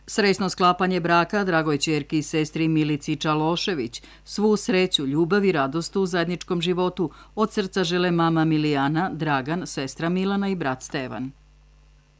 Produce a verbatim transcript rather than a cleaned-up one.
Srećno sklapanje braka dragoj ćerki i sestri Milici Čalošević. Svu sreću, ljubav i radost u zajedničkom životu od srca žele mama Milijana, Dragan, sestra Milana i brat Stevan.